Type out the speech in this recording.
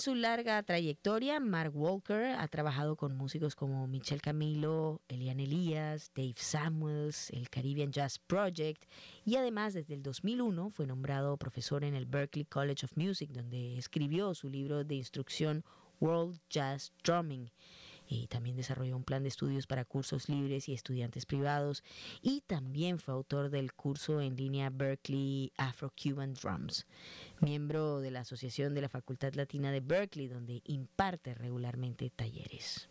su larga trayectoria, Mark Walker ha trabajado con músicos como Michel Camilo, Elian Elias, Dave Samuels, el Caribbean Jazz Project y además desde el 2001 fue nombrado profesor en el Berklee College of Music, donde escribió su libro de instrucción World Jazz Drumming. Y también desarrolló un plan de estudios para cursos libres y estudiantes privados y también fue autor del curso en línea Berklee Afro-Cuban Drums, miembro de la Asociación de la Facultad Latina de Berklee, donde imparte regularmente talleres.